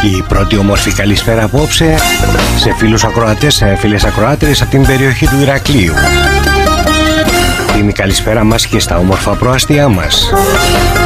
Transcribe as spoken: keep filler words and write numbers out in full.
Η πρώτη όμορφη καλησπέρα απόψε σε φίλους ακροατές, σε φίλες ακροάτρες από την περιοχή του Ηρακλείου. Την καλησπέρα μας και στα όμορφα προάστια μας.